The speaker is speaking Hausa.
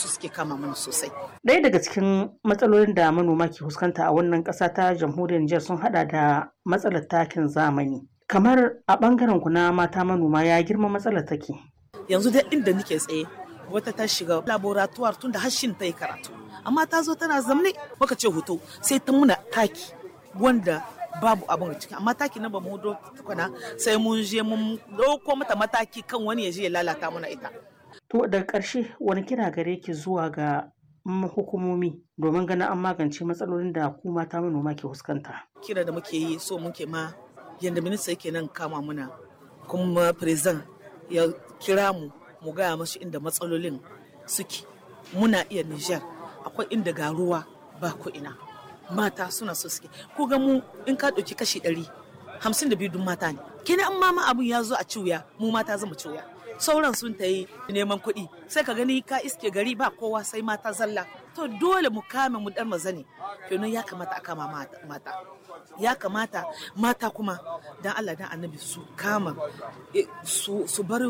su suke kama mana sosai. Ɗaya daga cikin matsalolin da manoma ke fuskanta a wannan ƙasa ta jamhuriyar Nijar sun haɗa da matsalar takin zamani. Kamar a ɓangaren ku na mata manoma ya girma matsalar take. Yanzu dai inda nake tsaye wata ta shiga laboratoire tun da hashin ta yi karatu. Amma ta zo tana zamne muka ce hoto sai ta muna taki wanda babu abin a ciki. Amma taki na ba mu hudo tukuna sai mun je mun ɗauko mata mataki kan wani ya je ya lalata mana ita. To daga ƙarshe wani kira gare ki zuwa ga hukumomi domin ganin an magance matsalolin da ku mata manoma ke fuskanta. Kira da muke yi so muke ma yadda minista yake nan kama muna kuma president ya kira mu gaya mashi inda matsalolin suke. Muna iya Nijar akwai inda ga ruwa ba ko ina mata suna so suke ko ga mu in ka ɗauki kashi 152 dun mata ne kenan an mama abun ya zo a ciwya mu mata zama ciwya sauran sun ta yi neman kuɗi sai ka gani ka iske gari ba kowa sai mata zalla to dole mu kame mu dan mazane kenan ya kamata a kama mata ya kamata mata kuma dan Allah dan annabi su kama su bar